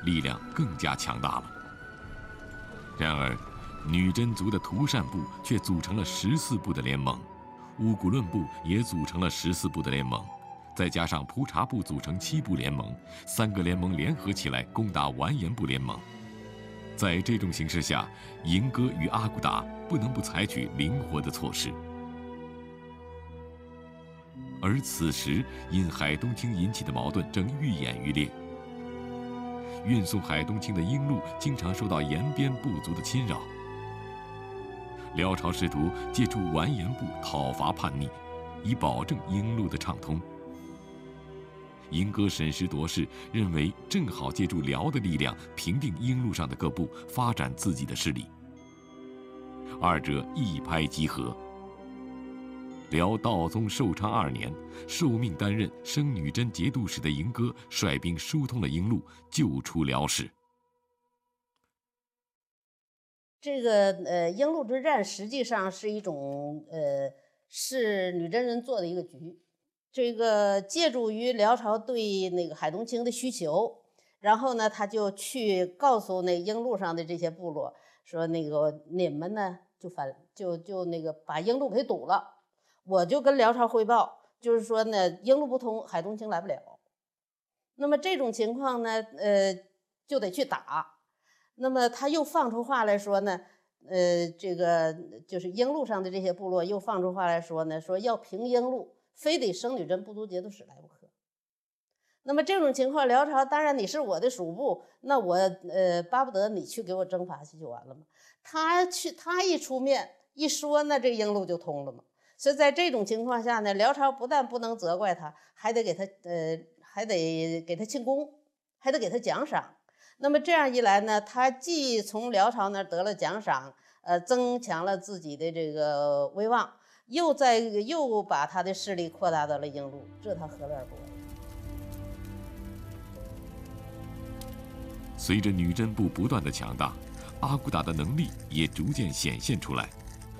力量更加强大了。然而，女真族的图善部却组成了14部的联盟，乌古论部也组成了14部的联盟，再加上蒲察部组成7部联盟，3个联盟联合起来攻打完颜部联盟。在这种形势下，银哥与阿骨打不能不采取灵活的措施。而此时，因海东青引起的矛盾正愈演愈烈。运送海东青的英路经常受到延边部族的侵扰。辽朝试图借助完颜部讨伐叛逆，以保证英路的畅通。银哥审时度势，认为正好借助辽的力量平定英路上的各部，发展自己的势力。二者一拍即合。辽道宗寿昌2年，受命担任生女真节度使的银哥率兵疏通了英路，救出辽史。 这个英路之战实际上是一种是女真人做的一个局。这个借助于辽朝对那个海东青的需求，然后呢，他就去告诉那英路上的这些部落说，那个你们呢就那个把英路给堵了。我就跟辽朝汇报，就是说呢，英路不通，海东青来不了。那么这种情况呢，就得去打。那么他又放出话来说呢，这个就是英路上的这些部落又放出话来说呢，说要平英路，非得生女真部族节度使来不可。那么这种情况，辽朝当然你是我的属部，那我巴不得你去给我征伐去就完了嘛。他一出面一说，那这英路就通了嘛。所以在这种情况下呢，辽朝不但不能责怪他，还得给他庆功，还得给他奖赏。那么这样一来呢，他既从辽朝那儿得了奖赏，增强了自己的这个威望，又把他的势力扩大到了英路，这他何乐而不为？ 随着女真部不断的强大，阿骨打的能力也逐渐显现出来。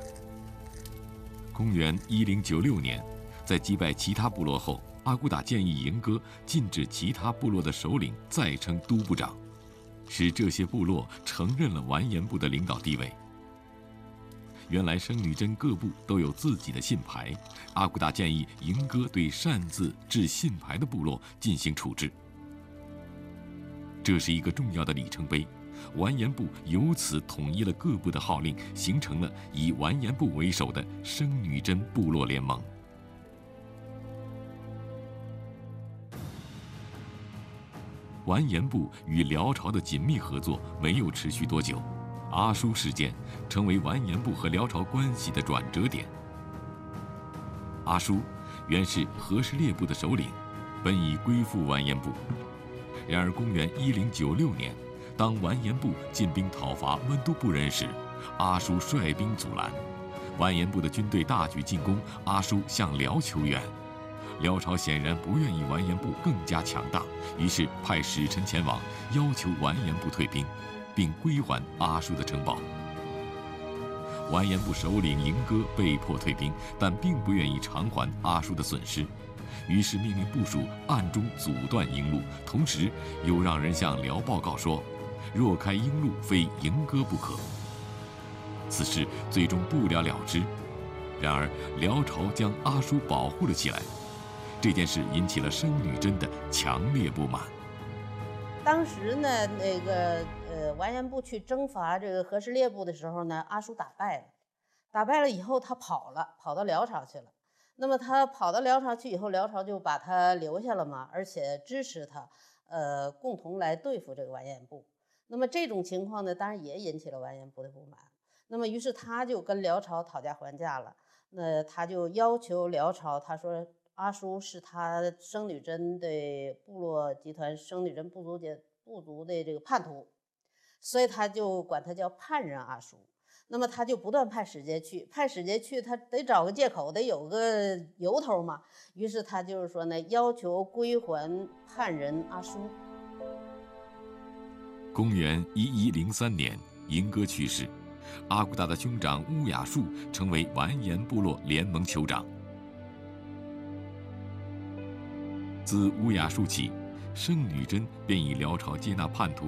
公元1096年，在击败其他部落后，阿骨打建议银哥禁止其他部落的首领再称都部长，使这些部落承认了完颜部的领导地位。原来生女真各部都有自己的信牌，阿骨打建议银哥对擅自制信牌的部落进行处置。这是一个重要的里程碑，完颜部由此统一了各部的号令，形成了以完颜部为首的生女真部落联盟。完颜部与辽朝的紧密合作没有持续多久，阿叔事件成为完颜部和辽朝关系的转折点。阿叔原是和氏烈部的首领，本已归附完颜部。然而公元1096年，当完颜部进兵讨伐温都部人时，阿叔率兵阻拦，完颜部的军队大举进攻，阿叔向辽求援。辽朝显然不愿意完颜部更加强大，于是派使臣前往，要求完颜部退兵，并归还阿叔的城堡。完颜部首领银哥被迫退兵，但并不愿意偿还阿叔的损失，于是命令部属暗中阻断英路，同时又让人向辽报告说，若开英路，非银哥不可。此事最终不了了之。然而辽朝将阿叔保护了起来，这件事引起了生女真的强烈不满。 当时呢，那个完颜部去征伐这个和氏烈部的时候呢，阿叔打败了。打败了以后，他跑到辽朝去了。那么他跑到辽朝去以后，辽朝就把他留下了嘛，而且支持他，共同来对付这个完颜部。那么这种情况呢，当然也引起了完颜部的不满。那么于是他就跟辽朝讨价还价了。那他就要求辽朝，他说阿叔是他生女真的部落集团生女真部族的这个叛徒，所以他就管他叫叛人阿叔。那么他就不断派使节去，他得找个借口，得有个由头嘛。于是他就是说呢，要求归还叛人阿叔。 公元1103年，银哥去世，阿骨打的兄长乌雅术成为完颜部落联盟酋长。自乌雅术起，生女真便以辽朝接纳叛徒